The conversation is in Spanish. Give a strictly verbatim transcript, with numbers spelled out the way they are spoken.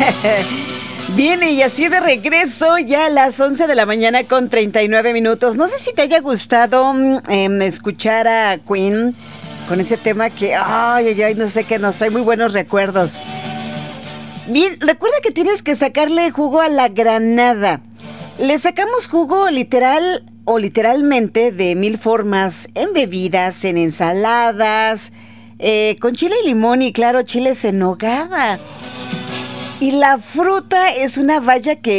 Bien, y así de regreso ya a las once de la mañana con treinta y nueve minutos. No sé si te haya gustado eh, escuchar a Queen con ese tema que, ay, ay, ay, no sé, que nos trae muy buenos recuerdos. Bien, recuerda que tienes que sacarle jugo a la granada. Le sacamos jugo literal o literalmente de mil formas, en bebidas, en ensaladas, eh, con chile y limón y claro, chiles en nogada. Y la fruta es una valla que